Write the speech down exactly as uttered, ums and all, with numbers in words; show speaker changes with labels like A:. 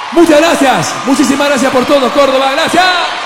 A: Muchas gracias. Muchísimas gracias por todo, Córdoba. Gracias.